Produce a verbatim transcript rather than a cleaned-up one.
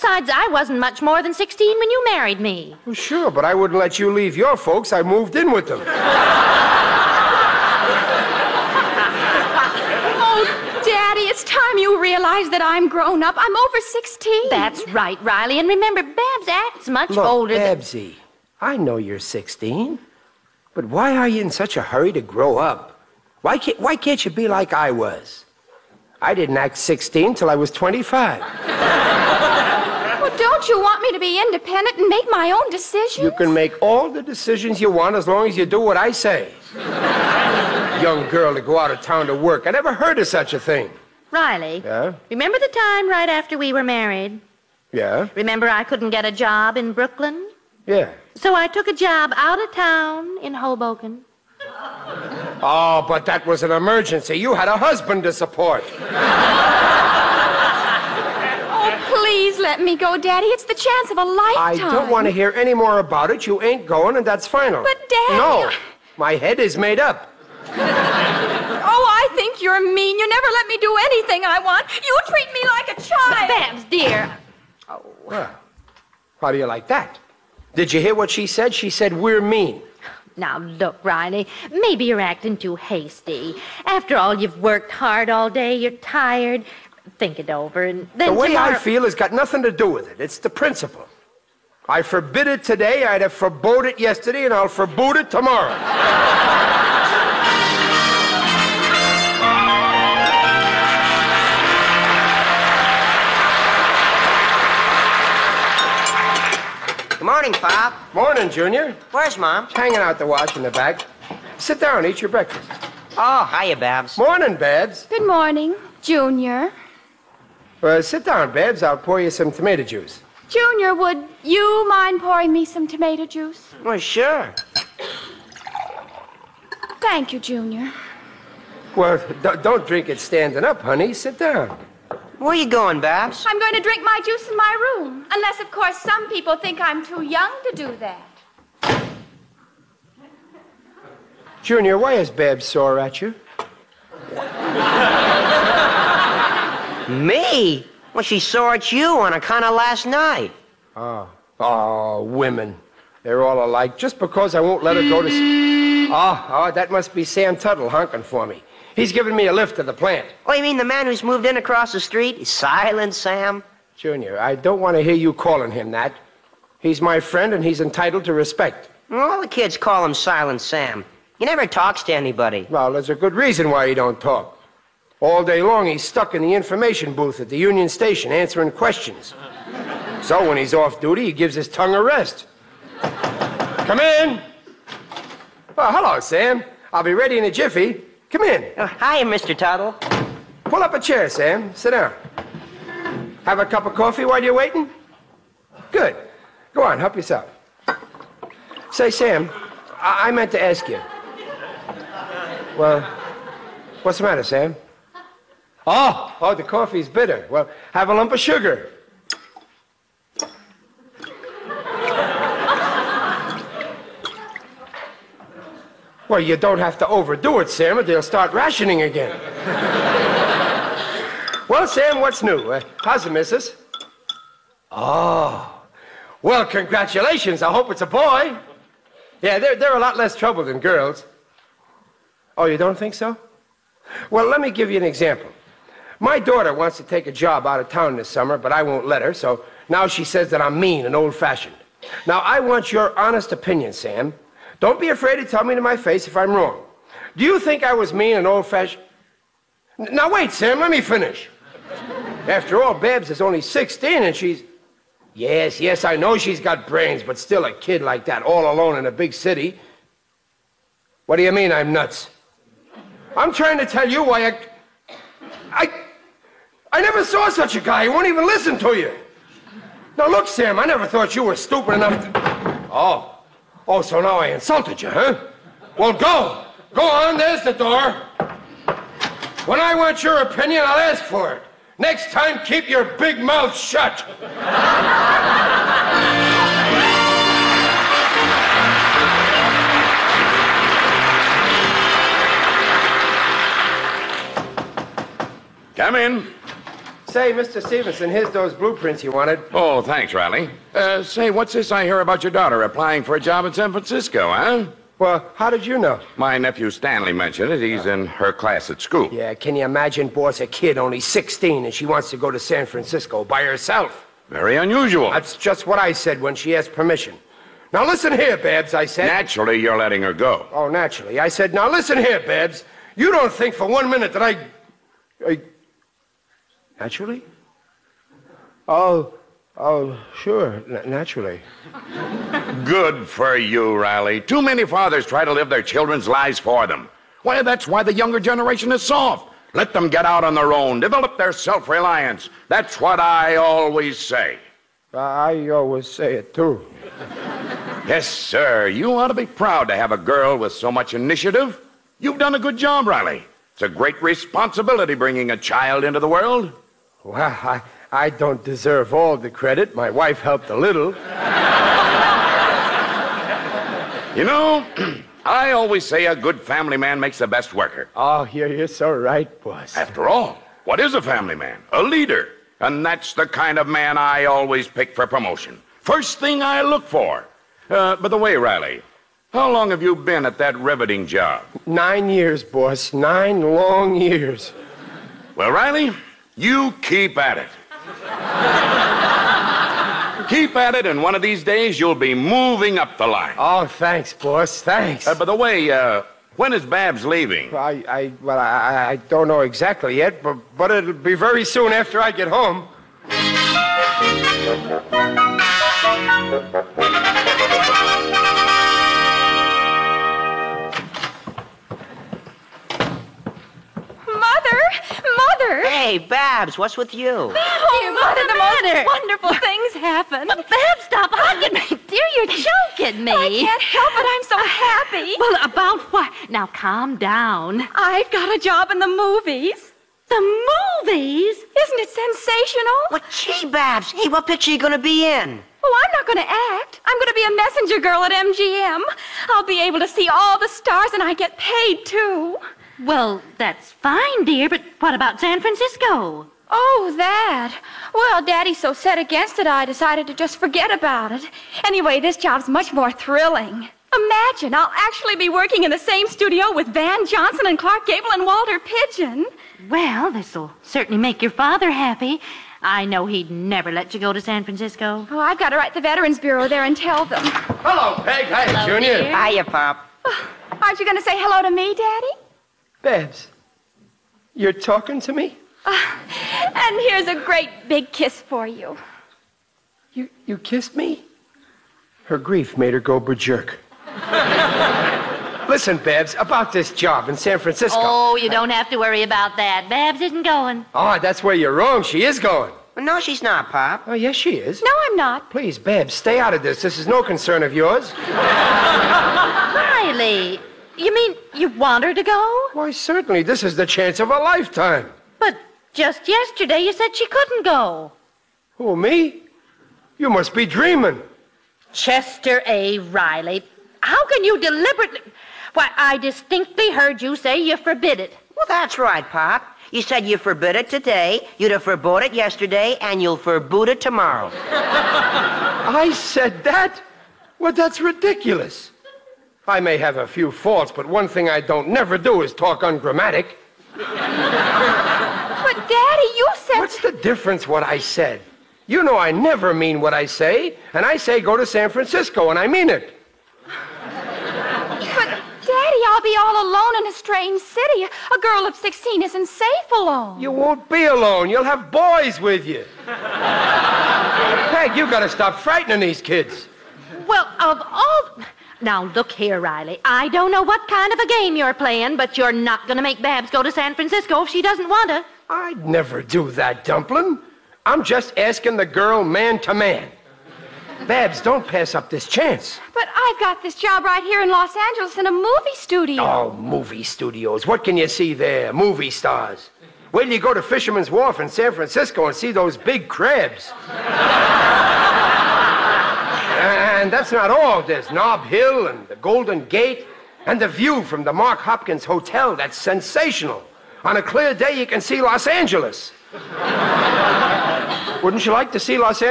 Besides, I wasn't much more than sixteen when you married me. Well, sure, but I wouldn't let you leave your folks. I moved in with them. Daddy, it's time you realize that I'm grown up. I'm over sixteen. That's right, Riley. And remember, Babs acts much Look, older than... Babsy, I know you're sixteen, but why are you in such a hurry to grow up? Why can't, why can't you be like I was? I didn't act sixteen till I was twenty-five. Well, don't you want me to be independent and make my own decisions? You can make all the decisions you want as long as you do what I say. Young girl to go out of town to work. I never heard of such a thing. Riley. Yeah? Remember the time right after we were married? Yeah? Remember I couldn't get a job in Brooklyn? Yeah. So I took a job out of town in Hoboken. Oh, but that was an emergency. You had a husband to support. Oh, please let me go, Daddy. It's the chance of a lifetime. I don't want to hear any more about it. You ain't going, and that's final. But, Daddy... No. My head is made up. Oh, I think you're mean. You never let me do anything I want. You treat me like a child. Babs, dear. Oh. Well, how do you like that? Did you hear what she said? She said we're mean. Now, look, Riley, maybe you're acting too hasty. After all, you've worked hard all day. You're tired. Think it over, and then The way tomorrow... I feel has got nothing to do with it. It's the principle. I forbid it today, I'd have forbode it yesterday, and I'll forbode it tomorrow. Good morning, Pop. Morning, Junior. Where's Mom? Hanging out the wash in the back. Sit down, eat your breakfast. Oh, hiya, Babs. Morning, Babs. Good morning, Junior. Uh, sit down, Babs. I'll pour you some tomato juice. Junior, would you mind pouring me some tomato juice? Well, sure. Thank you, Junior. Well, d- don't drink it standing up, honey. Sit down. Where you going, Babs? I'm going to drink my juice in my room. Unless, of course, some people think I'm too young to do that. Junior, why is Babs sore at you? Me? Well, she saw at you on account of last night. Oh. Oh, women. They're all alike. Just because I won't let her go to... S- oh, oh, that must be Sam Tuttle honking for me. He's giving me a lift to the plant. Oh, you mean the man who's moved in across the street? Silent Sam? Junior, I don't want to hear you calling him that. He's my friend, and he's entitled to respect. Well, all the kids call him Silent Sam. He never talks to anybody. Well, there's a good reason why he don't talk. All day long, he's stuck in the information booth at the Union Station answering questions. So when he's off duty, he gives his tongue a rest. Come in. Oh, hello, Sam. I'll be ready in a jiffy. Come in. Oh, hiya, Mister Tuttle. Pull up a chair, Sam. Sit down. Have a cup of coffee while you're waiting? Good. Go on, help yourself. Say, Sam, I, I meant to ask you. Well, what's the matter, Sam? Oh, oh, the coffee's bitter. Well, have a lump of sugar. Well, you don't have to overdo it, Sam, or they'll start rationing again. Well, Sam, what's new? Uh, how's the missus? Oh, well, congratulations. I hope it's a boy. Yeah, they're, they're a lot less trouble than girls. Oh, you don't think so? Well, let me give you an example. My daughter wants to take a job out of town this summer, but I won't let her, so now she says that I'm mean and old-fashioned. Now, I want your honest opinion, Sam. Don't be afraid to tell me to my face if I'm wrong. Do you think I was mean and old-fashioned? Now, wait, Sam, let me finish. After all, Babs is only sixteen, and she's... Yes, yes, I know she's got brains, but still a kid like that, all alone in a big city. What do you mean I'm nuts? I'm trying to tell you why I... I... I never saw such a guy. He won't even listen to you. Now, look, Sam, I never thought you were stupid enough to... Oh. Oh, so now I insulted you, huh? Well, go. Go on, there's the door. When I want your opinion, I'll ask for it. Next time, keep your big mouth shut. Come in. Say, Mister Stevenson, here's those blueprints you wanted. Oh, thanks, Riley. Uh, say, what's this I hear about your daughter applying for a job in San Francisco, huh? Well, how did you know? My nephew Stanley mentioned it. He's in her class at school. Yeah, can you imagine, boss, a kid only sixteen and she wants to go to San Francisco by herself? Very unusual. That's just what I said when she asked permission. Now listen here, Babs, I said. Naturally, you're letting her go. Oh, naturally. I said, now listen here, Babs. You don't think for one minute that I... I... Naturally? Oh, oh, sure, N- naturally. Good for you, Riley. Too many fathers try to live their children's lives for them. Why, that's why the younger generation is soft. Let them get out on their own, develop their self-reliance. That's what I always say. I always say it, too. Yes, sir. You ought to be proud to have a girl with so much initiative. You've done a good job, Riley. It's a great responsibility bringing a child into the world. Well, I, I don't deserve all the credit. My wife helped a little. You know, I always say a good family man makes the best worker. Oh, you're, you're so right, boss. After all, what is a family man? A leader. And that's the kind of man I always pick for promotion. First thing I look for. Uh, by the way, Riley, how long have you been at that riveting job? Nine years, boss. Nine long years. Well, Riley, you keep at it. Keep at it, and one of these days you'll be moving up the line. Oh, thanks, boss. Thanks. Uh, by the way, uh, when is Babs leaving? I, I, well, I, I don't know exactly yet, but, but it'll be very soon after I get home. Mother! Mother! Hey, Babs, what's with you? Oh, Mother, the matter? most wonderful things happen. Babs, stop hugging me. Dear, you're choking me. I can't help it. I'm so happy. Well, about what? Now, calm down. I've got a job in the movies. The movies? Isn't it sensational? What, gee, Babs? Hey, what picture are you going to be in? Oh, I'm not going to act. I'm going to be a messenger girl at M G M. I'll be able to see all the stars, and I get paid, too. Well, that's fine, dear, but what about San Francisco? Oh, that. Well, Daddy's so set against it, I decided to just forget about it. Anyway, this job's much more thrilling. Imagine, I'll actually be working in the same studio with Van Johnson and Clark Gable and Walter Pidgeon. Well, this'll certainly make your father happy. I know he'd never let you go to San Francisco. Oh, I've got to write the Veterans Bureau there and tell them. Hello, Peg. Hi, Hello, Junior. dear. Hiya, Pop. Oh, aren't you going to say hello to me, Daddy? Babs, you're talking to me? Uh, and here's a great big kiss for you. You, you kissed me? Her grief made her go berserk. Listen, Babs, about this job in San Francisco. Oh, you don't have to worry about that. Babs isn't going. Oh, that's where you're wrong. She is going. Well, no, she's not, Pop. Oh, yes, she is. No, I'm not. Please, Babs, stay out of this. This is no concern of yours. Riley, you mean you want her to go? Why, certainly. This is the chance of a lifetime. But just yesterday you said she couldn't go. Who, me? You must be dreaming. Chester A. Riley, how can you deliberately... Why, I distinctly heard you say you forbid it. Well, that's right, Pop. You said you forbid it today, you'd have forbode it yesterday, and you'll forboot it tomorrow. I said that? Well, that's ridiculous. I may have a few faults, but one thing I don't never do is talk ungrammatic. But, Daddy, you said... What's the difference what I said? You know I never mean what I say, and I say go to San Francisco, and I mean it. But, Daddy, I'll be all alone in a strange city. A girl of sixteen isn't safe alone. You won't be alone. You'll have boys with you. Peg, you gotta stop frightening these kids. Well, of all... Now, look here, Riley. I don't know what kind of a game you're playing, but you're not going to make Babs go to San Francisco if she doesn't want to. I'd never do that, Dumplin'. I'm just asking the girl man to man. Babs, don't pass up this chance. But I've got this job right here in Los Angeles in a movie studio. Oh, movie studios. What can you see there? Movie stars. Wait till you go to Fisherman's Wharf in San Francisco and see those big crabs. And that's not all. There's Nob Hill and the Golden Gate and the view from the Mark Hopkins Hotel. That's sensational. On a clear day, you can see Los Angeles. Wouldn't you like to see Los Angeles?